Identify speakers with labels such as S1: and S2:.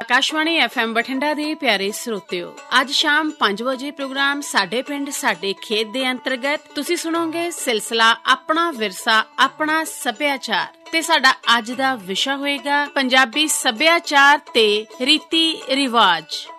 S1: Akashvani FM Bathinda ਦੇ ਪਿਆਰੇ ਸਰੋਤਿਓ, ਅੱਜ ਸ਼ਾਮ 5 ਵਜੇ ਪ੍ਰੋਗਰਾਮ ਸਾਡੇ ਪਿੰਡ ਸਾਡੇ ਖੇਤ ਦੇ ਅੰਤਰਗਤ ਤੁਸੀਂ ਸੁਣੋਗੇ ਸਿਲਸਿਲਾ ਆਪਣਾ ਵਿਰਸਾ ਆਪਣਾ ਸੱਭਿਆਚਾਰ ਤੇ ਸਾਡਾ ਅੱਜ ਦਾ ਵਿਸ਼ਾ ਹੋਏਗਾ ਪੰਜਾਬੀ ਸੱਭਿਆਚਾਰ ਤੇ ਰੀਤੀ ਰਿਵਾਜ।